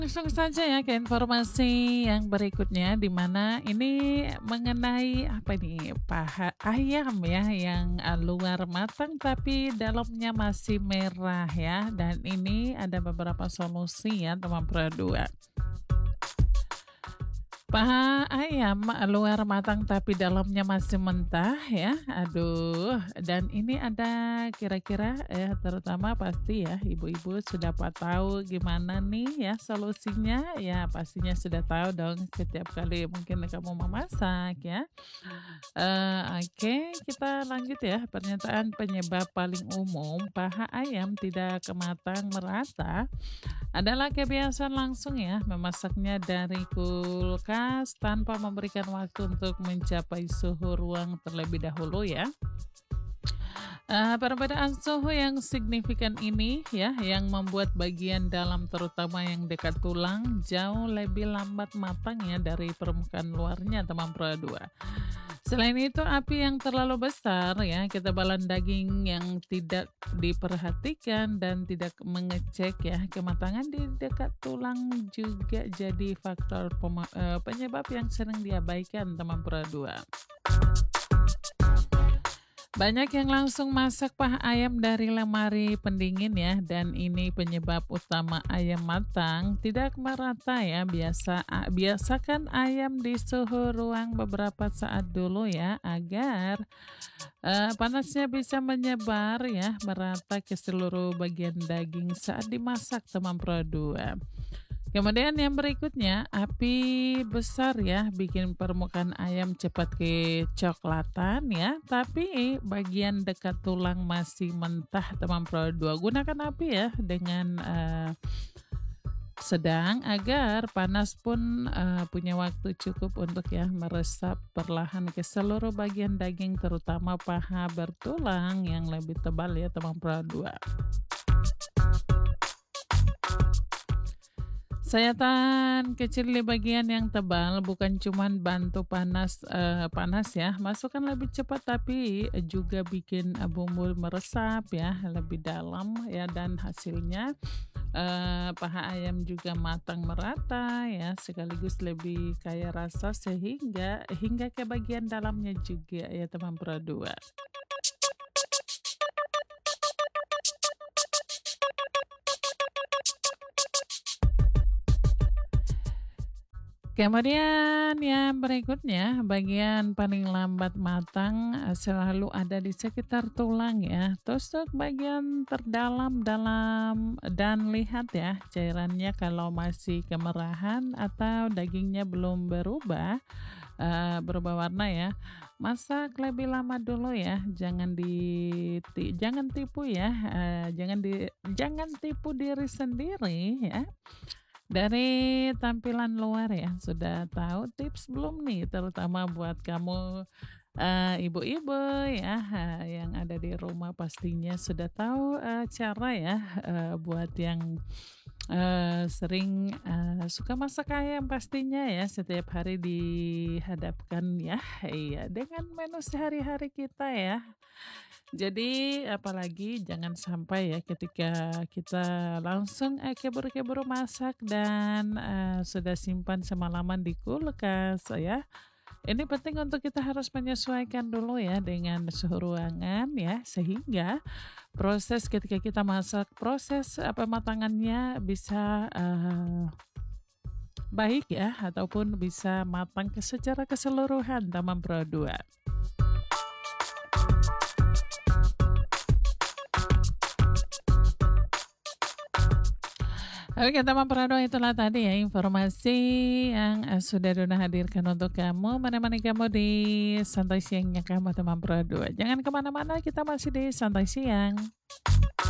Langsung saja ya ke informasi yang berikutnya, di mana ini mengenai apa nih, paha ayam ya yang luar matang tapi dalamnya masih merah ya, dan ini ada beberapa solusi ya teman Pro 2. Paha ayam luar matang tapi dalamnya masih mentah ya. Aduh, dan ini ada kira-kira ya, terutama pasti ya ibu-ibu sudah tahu gimana nih ya solusinya. Ya pastinya sudah tahu dong setiap kali mungkin kamu memasak ya. Oke, kita lanjut ya. Pernyataan penyebab paling umum paha ayam tidak kematang merata adalah kebiasaan langsung ya memasaknya dari kulkas tanpa memberikan waktu untuk mencapai suhu ruang terlebih dahulu ya. Perbedaan suhu yang signifikan ini ya yang membuat bagian dalam terutama yang dekat tulang jauh lebih lambat matang ya dari permukaan luarnya teman Pro 2. Selain itu, api yang terlalu besar ya, ketebalan daging yang tidak diperhatikan dan tidak mengecek ya, kematangan di dekat tulang juga jadi faktor penyebab yang sering diabaikan teman Pro 2. Banyak yang langsung masak paha ayam dari lemari pendingin ya, dan ini penyebab utama ayam matang tidak merata ya. Biasakan ayam di suhu ruang beberapa saat dulu ya, agar panasnya bisa menyebar ya, merata ke seluruh bagian daging saat dimasak teman Pro 2. Kemudian yang berikutnya, api besar ya bikin permukaan ayam cepat kecoklatan ya, tapi bagian dekat tulang masih mentah teman Pro 2. Gunakan api ya dengan sedang agar panas pun punya waktu cukup untuk ya meresap perlahan ke seluruh bagian daging terutama paha bertulang yang lebih tebal ya teman Pro 2. Sayatan kecil di bagian yang tebal bukan cuman bantu panas ya, masukkan lebih cepat tapi juga bikin bumbu meresap ya lebih dalam ya, dan hasilnya paha ayam juga matang merata ya, sekaligus lebih kaya rasa sehingga hingga ke bagian dalamnya juga ya teman Pro 2. Kemudian yang berikutnya, bagian paling lambat matang selalu ada di sekitar tulang ya. Tusuk bagian terdalam dan lihat ya cairannya, kalau masih kemerahan atau dagingnya belum berubah warna ya. Masak lebih lama dulu ya. Jangan tipu ya. Jangan tipu diri sendiri ya. Dari tampilan luar ya, sudah tahu tips belum nih? Terutama buat kamu ibu-ibu ya yang ada di rumah, pastinya sudah tahu cara ya buat yang sering suka masak ayam, pastinya ya setiap hari dihadapkan ya, iya, dengan menu sehari-hari kita ya. Jadi apalagi jangan sampai ya ketika kita langsung keburu-keburu masak dan sudah simpan semalaman di kulkas ya. Ini penting untuk kita harus menyesuaikan dulu ya dengan suhu ruangan ya, sehingga proses ketika kita masak, proses pematangannya bisa baik ya, ataupun bisa matang secara keseluruhan teman Pro 2. Oke teman Pro 2, itulah tadi ya informasi yang sudah Dona hadirkan untuk kamu, menemani kamu di santai siangnya kamu teman Pro 2. Jangan kemana-mana, kita masih di santai siang.